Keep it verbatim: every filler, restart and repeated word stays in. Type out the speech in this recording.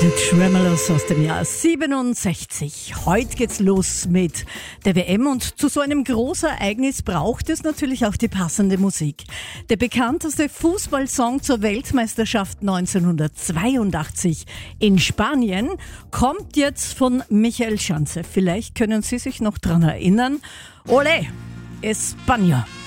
The Tremolows aus dem Jahr siebenundsechzig. Heute geht's los mit der W M und zu so einem Großereignis braucht es natürlich auch die passende Musik. Der bekannteste Fußballsong zur Weltmeisterschaft neunzehnhundertzweiundachtzig in Spanien kommt jetzt von Michael Schanze. Vielleicht können Sie sich noch dran erinnern. Ole, España!